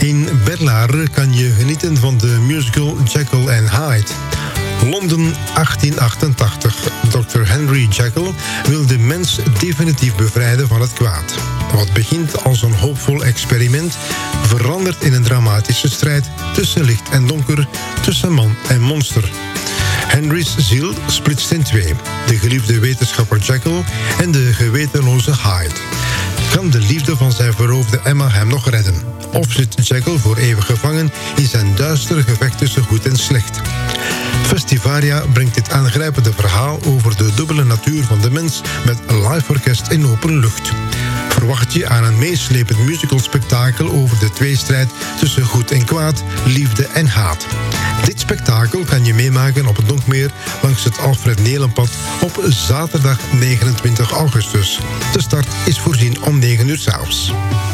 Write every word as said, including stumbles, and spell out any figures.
In Berlare kan je genieten van de musical Jekyll and Hyde. Londen achttien achtentachtig. dokter Henry Jekyll wil de mens definitief bevrijden van het kwaad. Wat begint als een hoopvol experiment verandert in een dramatische strijd tussen licht en donker, tussen man en monster. Henry's ziel splitst in twee. De geliefde wetenschapper Jekyll en de gewetenloze Hyde. Kan de liefde van zijn verloofde Emma hem nog redden? Of zit Jekyll voor eeuwig gevangen in zijn duistere gevecht tussen goed en slecht? Festivaria brengt dit aangrijpende verhaal over de dubbele natuur van de mens met een live orkest in open lucht. Verwacht je aan een meeslepend musicalspektakel over de tweestrijd tussen goed en kwaad, liefde en haat. Dit spektakel kan je meemaken op het Donkmeer langs het Alfred Neelenpad op zaterdag negenentwintig augustus. De start is voorzien om negen uur 's avonds.